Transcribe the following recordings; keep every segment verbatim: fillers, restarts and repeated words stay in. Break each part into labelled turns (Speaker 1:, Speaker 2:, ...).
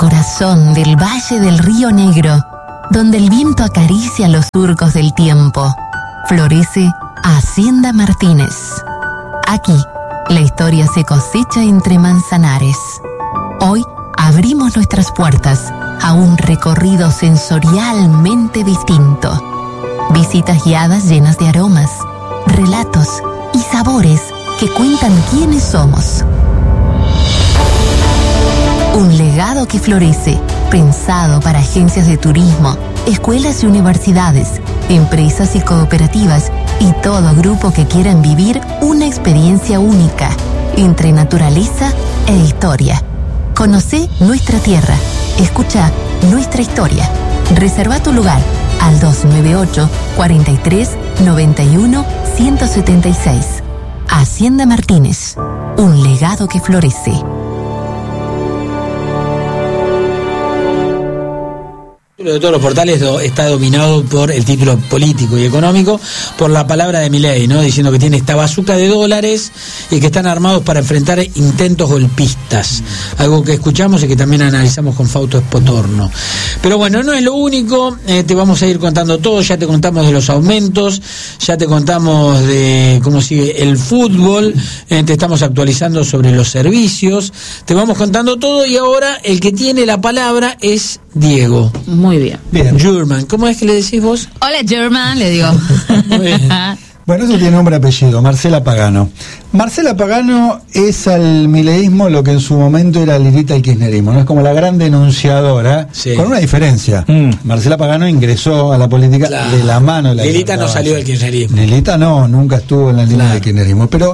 Speaker 1: corazón del Valle del Río Negro, donde el viento acaricia los surcos del tiempo, florece Hacienda Martínez. Aquí, la historia se cosecha entre manzanares. Hoy abrimos nuestras puertas a un recorrido sensorialmente distinto. Visitas guiadas llenas de aromas, relatos y sabores que cuentan quiénes somos. Un legado que florece, pensado para agencias de turismo, escuelas y universidades, empresas y cooperativas y todo grupo que quieran vivir una experiencia única entre naturaleza e historia. Conocé nuestra tierra, escucha nuestra historia. Reserva tu lugar al dos nueve ocho, cuatro tres, nueve uno, uno siete seis. Hacienda Martínez, un legado que florece.
Speaker 2: De todos los portales do, está dominado por el título político y económico, por la palabra de Milei, ¿no? Diciendo que tiene esta bazuca de dólares y que están armados para enfrentar intentos golpistas. Algo que escuchamos y que también analizamos con Fausto Espotorno. Pero bueno, no es lo único, eh, te vamos a ir contando todo, ya te contamos de los aumentos, ya te contamos de cómo sigue el fútbol, eh, te estamos actualizando sobre los servicios, te vamos contando todo y ahora el que tiene la palabra es Diego.
Speaker 3: Muy bien.
Speaker 2: Bien. German, ¿cómo es que le decís vos?
Speaker 3: Hola German, le digo.
Speaker 2: Muy bien.
Speaker 4: Bueno, eso tiene nombre y apellido, Marcela Pagano. Marcela Pagano es al mileísmo lo que en su momento era Lilita al kirchnerismo, ¿no? Es como la gran denunciadora, sí. Con una diferencia. Mm. Marcela Pagano ingresó a la política, claro, de la mano de la
Speaker 2: Lilita no salió del kirchnerismo.
Speaker 4: Lilita no, nunca estuvo en la línea, claro, del kirchnerismo, pero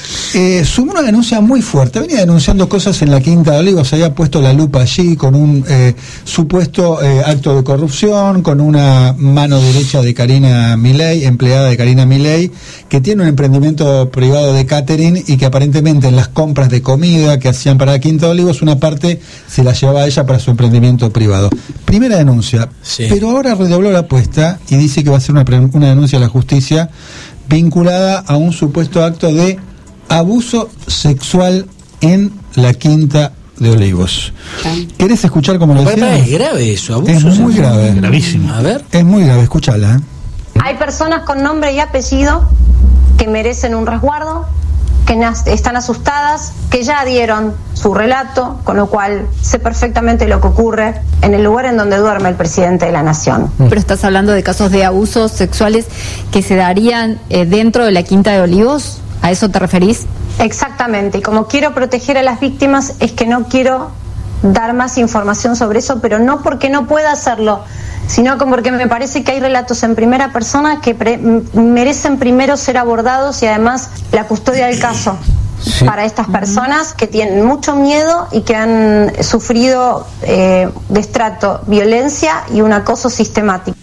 Speaker 4: eh, sumó una denuncia muy fuerte. Venía denunciando cosas en la Quinta de Olivos, se había puesto la lupa allí con un eh, supuesto eh, acto de corrupción, con una mano derecha de Karina Milei, empleada de Karina Milei, que tiene un emprendimiento privado de catering y que aparentemente en las compras de comida que hacían para la Quinta de Olivos, una parte se la llevaba a ella para su emprendimiento privado. Primera denuncia, sí. Pero ahora redobló la apuesta y dice que va a ser una, una denuncia a la justicia vinculada a un supuesto acto de abuso sexual en la Quinta de Olivos. ¿Querés escuchar cómo lo decía?
Speaker 2: Es grave eso, abuso
Speaker 4: es muy
Speaker 2: sexual.
Speaker 4: Grave.
Speaker 2: Gravísimo. A ver.
Speaker 4: Es muy grave, escúchala. ¿eh?
Speaker 5: Hay personas con nombre y apellido que merecen un resguardo, que están asustadas, que ya dieron su relato, con lo cual sé perfectamente lo que ocurre en el lugar en donde duerme el presidente de la nación.
Speaker 3: Pero estás hablando de casos de abusos sexuales que se darían eh, dentro de la Quinta de Olivos. ¿A eso te referís?
Speaker 5: Exactamente, y como quiero proteger a las víctimas es que no quiero dar más información sobre eso, pero no porque no pueda hacerlo, sino porque me parece que hay relatos en primera persona que pre- merecen primero ser abordados y además la custodia del caso, sí, para estas personas que tienen mucho miedo y que han sufrido eh, destrato, violencia y un acoso sistemático.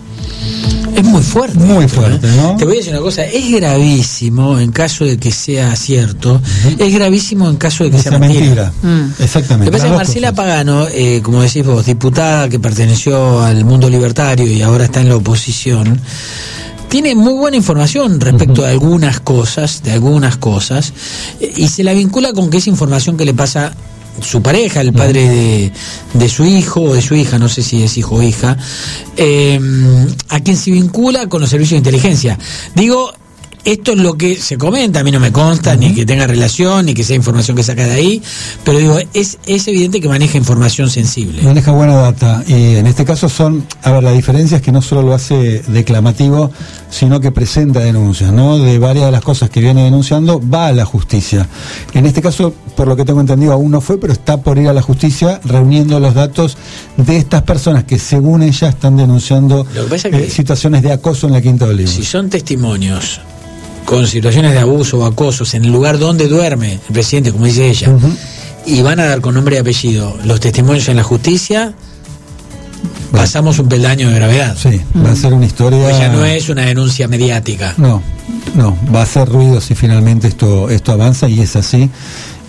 Speaker 2: Es muy fuerte.
Speaker 4: Muy fuerte, ¿no?
Speaker 2: Te voy a decir una cosa, es gravísimo en caso de que sea cierto, uh-huh, es gravísimo en caso de que
Speaker 4: es
Speaker 2: sea mentira.
Speaker 4: mentira. Mm. Exactamente.
Speaker 2: Lo que pasa es que Marcela cosas. Pagano, eh, como decís vos, diputada que perteneció al mundo libertario y ahora está en la oposición, tiene muy buena información respecto uh-huh. de algunas cosas, de algunas cosas, eh, y se la vincula con que es información que le pasa su pareja, el padre de, de su hijo o de su hija, no sé si es hijo o hija, eh, a quien se vincula con los servicios de inteligencia. Digo, esto es lo que se comenta, a mí no me consta, uh-huh, ni que tenga relación, ni que sea información que saca de ahí, pero digo, es, es evidente que maneja información sensible.
Speaker 4: Maneja buena data, y en este caso son, a ver, la diferencia es que no solo lo hace declamativo, sino que presenta denuncias, ¿no? De varias de las cosas que viene denunciando, va a la justicia. En este caso, por lo que tengo entendido, aún no fue, pero está por ir a la justicia reuniendo los datos de estas personas que según ella están denunciando
Speaker 2: lo que pasa que
Speaker 4: eh, situaciones de acoso en la Quinta de Olivos.
Speaker 2: Si son testimonios con situaciones de abuso o acosos en el lugar donde duerme el presidente, como dice ella, uh-huh, y van a dar con nombre y apellido los testimonios en la justicia, bueno, pasamos un peldaño de gravedad.
Speaker 4: Sí, uh-huh, va a ser una historia...
Speaker 2: Pues ya no es una denuncia mediática.
Speaker 4: No, no, va a hacer ruido si finalmente esto, esto avanza, y es así.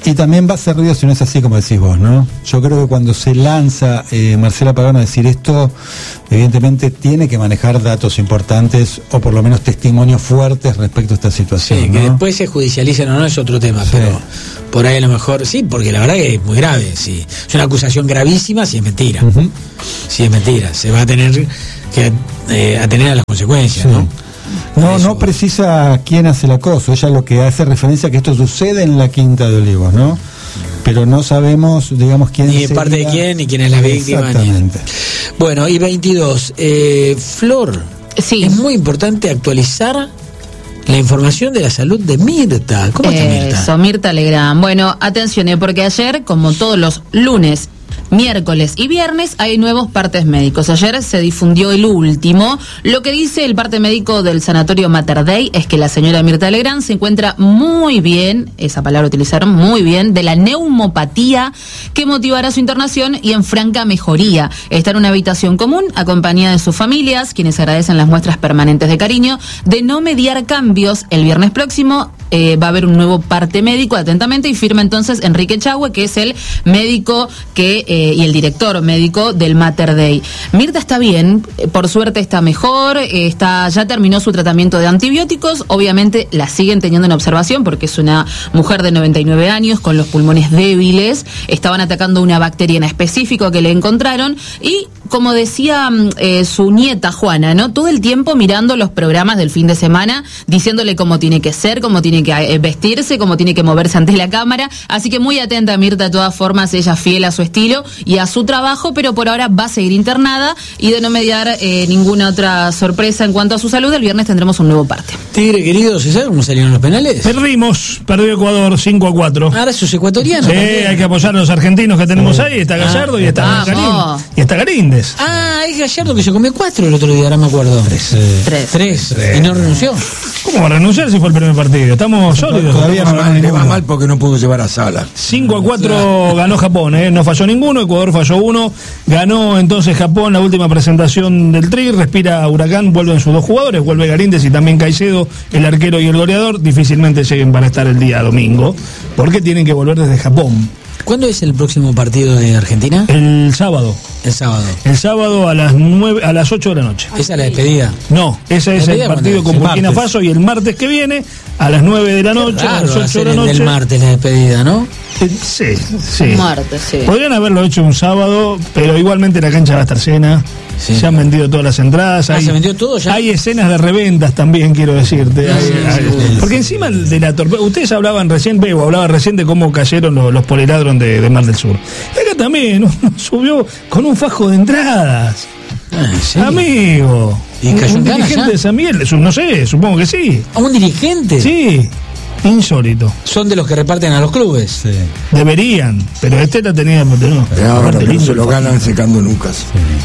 Speaker 4: Y también va a hacer ruido si no es así como decís vos, ¿no? Yo creo que cuando se lanza eh, Marcela Pagano a decir esto, evidentemente tiene que manejar datos importantes o por lo menos testimonios fuertes respecto a esta situación.
Speaker 2: Sí,
Speaker 4: ¿no?
Speaker 2: que después se judicialicen o no es otro tema, sí. Pero por ahí a lo mejor sí, porque la verdad que es muy grave. Sí. Es una acusación gravísima si es mentira. Uh-huh. Si es mentira, se va a tener que eh, atener a las consecuencias, sí. ¿no?
Speaker 4: No, no precisa quién hace el acoso, ella lo que hace referencia a que esto sucede en la Quinta de Olivos, ¿no? Pero no sabemos, digamos, quién
Speaker 2: ni de parte de quién, ni quién es la víctima.
Speaker 4: Exactamente.
Speaker 2: Ni... Bueno, y veintidós, eh, Flor,
Speaker 6: sí.
Speaker 2: Es muy importante actualizar la información de la salud de Mirta. ¿Cómo está Mirta?
Speaker 6: Eso, Mirta Legrand. Bueno, atención, ¿eh? Porque ayer, como todos los lunes, miércoles y viernes hay nuevos partes médicos. Ayer se difundió el último. Lo que dice el parte médico del sanatorio Mater Dei es que la señora Mirta Legrand se encuentra muy bien, esa palabra utilizaron, muy bien, de la neumopatía que motivará su internación y en franca mejoría. Está en una habitación común, acompañada de sus familias, quienes agradecen las muestras permanentes de cariño. De no mediar cambios, el viernes próximo eh, va a haber un nuevo parte médico, atentamente, y firma entonces Enrique Chahue, que es el médico que eh, y el director médico del Mater Dei. Mirta está bien, por suerte está mejor, eh, está ya terminó su tratamiento de antibióticos, obviamente la siguen teniendo en observación porque es una mujer de noventa y nueve años con los pulmones débiles, estaban atacando una bacteria en específico que le encontraron y, como decía eh, su nieta Juana, ¿no? Todo el tiempo mirando los programas del fin de semana, diciéndole cómo tiene que ser, cómo tiene que eh, vestirse, cómo tiene que moverse ante la cámara, así que muy atenta Mirta de todas formas, ella fiel a su estilo y a su trabajo, pero por ahora va a seguir internada y de no mediar eh, ninguna otra sorpresa en cuanto a su salud, el viernes tendremos un nuevo parte.
Speaker 2: Tigre querido, ¿se sabe cómo salieron los penales?
Speaker 7: Perdimos, perdió Ecuador cinco a cuatro.
Speaker 2: Ahora sos ecuatoriano.
Speaker 7: Sí, también. Hay que apoyar a los argentinos que tenemos sí. ahí, está Gallardo ah, y está Garín, y está Garíndez.
Speaker 2: Ah, es Gallardo que se comió cuatro el otro día, ahora me acuerdo.
Speaker 7: Tres.
Speaker 2: Eh, Tres. Tres. Tres. Y no renunció.
Speaker 7: ¿Cómo va a renunciar si fue el primer partido? Estamos sólidos.
Speaker 8: Todavía no le va mal porque no pudo llevar a Sala.
Speaker 7: cinco a cuatro ganó Japón, ¿eh? No falló ninguno, Ecuador falló uno. Ganó entonces Japón la última presentación del Tri, respira Huracán, vuelven sus dos jugadores, vuelve Garíndez y también Caicedo, el arquero y el goleador, difícilmente lleguen para estar el día domingo, porque tienen que volver desde Japón.
Speaker 2: ¿Cuándo es el próximo partido de Argentina?
Speaker 7: El sábado.
Speaker 2: El sábado.
Speaker 7: El sábado a las nueve, a las ocho de la noche.
Speaker 2: ¿Esa es la despedida?
Speaker 7: No, ese es el partido con Burkina Faso y el martes que viene a las nueve de la noche, a las ocho de la noche.
Speaker 2: El martes la despedida, ¿no?
Speaker 7: Sí, sí.
Speaker 6: Martes, sí.
Speaker 7: Podrían haberlo hecho un sábado, pero igualmente la cancha va a estar llena. Sí. Se han vendido todas las entradas.
Speaker 2: Ah,
Speaker 7: hay,
Speaker 2: ¿se vendió todo ya?
Speaker 7: Hay escenas de reventas también, quiero decirte. Hay,
Speaker 2: sí,
Speaker 7: hay,
Speaker 2: sí,
Speaker 7: porque
Speaker 2: sí,
Speaker 7: encima
Speaker 2: sí.
Speaker 7: de la torpeza, ustedes hablaban recién, Bebo, hablaba recién de cómo cayeron los, los poliladron de, de Mar del Sur. Y acá también uno subió con un fajo de entradas.
Speaker 2: Ah, ¿sí?
Speaker 7: Amigo.
Speaker 2: ¿Y cayó
Speaker 7: un
Speaker 2: en
Speaker 7: dirigente
Speaker 2: ya?
Speaker 7: de San Miguel, no sé, supongo que sí.
Speaker 2: ¿A un dirigente?
Speaker 7: Sí. Insólito.
Speaker 2: Son de los que reparten a los clubes.
Speaker 7: Sí. Deberían, pero este la tenía. No,
Speaker 8: pero ahora pero se lo ganan secando nucas.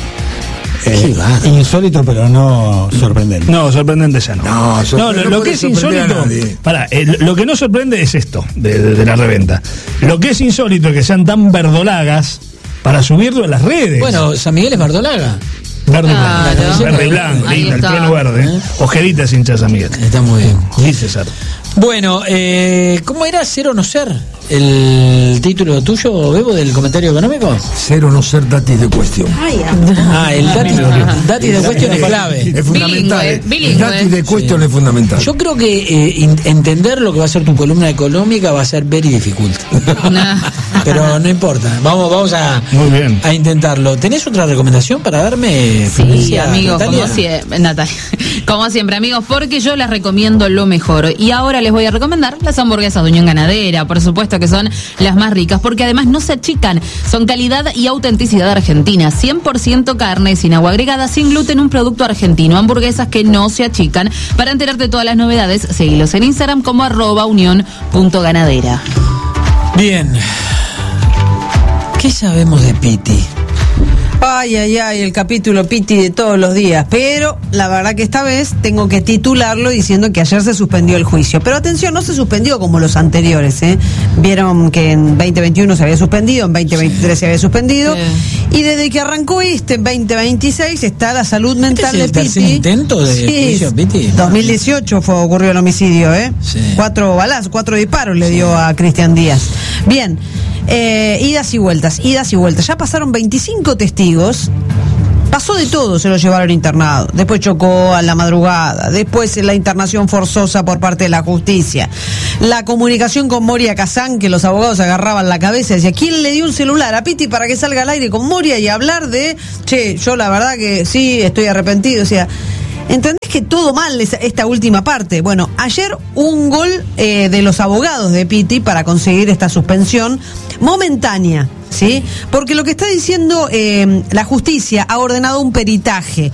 Speaker 4: Sí. Eh, insólito, pero no sorprendente.
Speaker 7: No, sorprendente ya no.
Speaker 8: No,
Speaker 7: no lo, lo que es insólito. Pará, eh, lo que no sorprende es esto de, de, de la reventa. Lo que es insólito es que sean tan verdolagas para subirlo en las redes.
Speaker 2: Bueno, San Miguel es verdolaga.
Speaker 7: Verde y
Speaker 6: claro.
Speaker 7: blanco, verde y blanco, lindo, el pleno verde. ¿Eh? Ojeritas hinchas San Miguel.
Speaker 2: Está muy bien.
Speaker 7: Dice César.
Speaker 2: Bueno, eh, ¿cómo era ser o no ser? ¿El título tuyo, Bebo, del comentario económico?
Speaker 8: Ser o no ser datis de cuestión.
Speaker 2: Ah, el datis, datis de cuestión es clave.
Speaker 8: Es fundamental.
Speaker 6: Bilingüe, bilingüe.
Speaker 8: El datis de cuestión sí. es fundamental.
Speaker 2: Yo creo que eh, in, entender lo que va a ser tu columna económica va a ser very difficult. Pero no importa. Vamos, vamos a,
Speaker 7: Muy bien.
Speaker 2: a intentarlo. ¿Tenés otra recomendación para darme?
Speaker 6: Sí, amigos, como siempre, Natalia. Como siempre, amigos, porque yo les recomiendo lo mejor. Y ahora les voy a recomendar las hamburguesas de Unión Ganadera, por supuesto que son las más ricas, porque además no se achican, son calidad y autenticidad argentina, cien por ciento carne, sin agua agregada, sin gluten, un producto argentino, hamburguesas que no se achican. Para enterarte de todas las novedades, seguilos en Instagram como arroba unión punto ganadera.
Speaker 2: Bien, ¿qué sabemos de Piti?
Speaker 9: Ay, ay, ay, el capítulo Pitti de todos los días. Pero la verdad que esta vez tengo que titularlo diciendo que ayer se suspendió el juicio. Pero atención, no se suspendió como los anteriores, ¿eh? Vieron que en veinte veintiuno se había suspendido, en veinte veintitrés sí. se había suspendido. Sí. Y desde que arrancó este, en veinte veintiséis, está la salud mental
Speaker 2: ¿Este es
Speaker 9: de
Speaker 2: el
Speaker 9: Pitti.
Speaker 2: tercer intento de
Speaker 9: sí,
Speaker 2: juicio Pitti?
Speaker 9: dos mil dieciocho fue, ocurrió el homicidio, ¿eh? Sí. Cuatro balazos, cuatro disparos le sí. dio a Cristian Díaz. Bien. Eh, idas y vueltas, idas y vueltas. Ya pasaron veinticinco testigos. Pasó de todo, se lo llevaron internado. Después chocó a la madrugada. Después la internación forzosa por parte de la justicia. La comunicación con Moria Kazán, que los abogados agarraban la cabeza y decían, ¿quién le dio un celular a Pitti para que salga al aire con Moria y hablar de, che, yo la verdad que sí, estoy arrepentido? O sea, ¿entendés que todo mal esa, esta última parte? Bueno, ayer un gol eh, de los abogados de Pitti para conseguir esta suspensión momentánea, ¿sí? Porque lo que está diciendo eh, la justicia ha ordenado un peritaje